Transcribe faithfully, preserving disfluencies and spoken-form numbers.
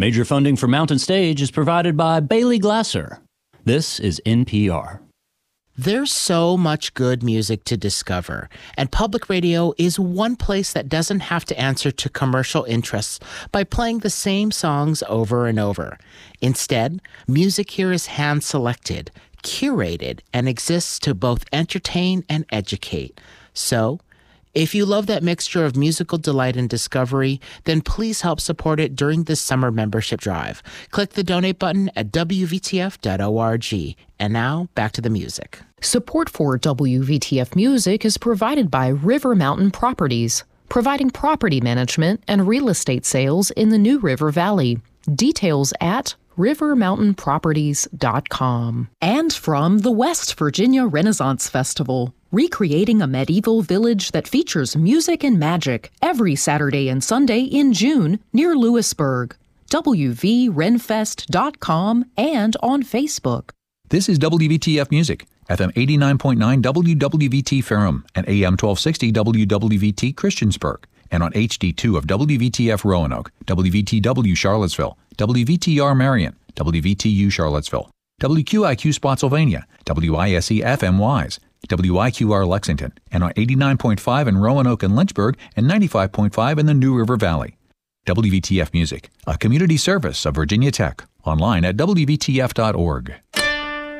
Major funding for Mountain Stage is provided by Bailey Glasser. This is N P R. There's so much good music to discover, and public radio is one place that doesn't have to answer to commercial interests by playing the same songs over and over. Instead, music here is hand-selected, curated, and exists to both entertain and educate. So, if you love that mixture of musical delight and discovery, then please help support it during this summer membership drive. Click the donate button at w v t f dot org. And now, back to the music. Support for W V T F Music is provided by River Mountain Properties, providing property management and real estate sales in the New River Valley. Details at river mountain properties dot com. And from the West Virginia Renaissance Festival, recreating a medieval village that features music and magic every Saturday and Sunday in June near Lewisburg. w v renfest dot com and on Facebook. This is W V T F Music, F M eighty-nine point nine W W V T Ferrum and A M twelve sixty W W V T Christiansburg, and on H D two of W V T F Roanoke, W V T W Charlottesville, W V T R Marion, W V T U Charlottesville, W Q I Q Spotsylvania, W I S E F M Wise, W I Q R Lexington, and on eighty-nine point five in Roanoke and Lynchburg, and ninety-five point five in the New River Valley. W V T F Music, a community service of Virginia Tech, online at w v t f dot org.